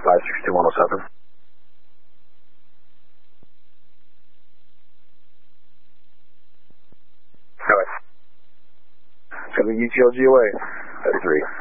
562-107. It's going to be UTLG away, 33.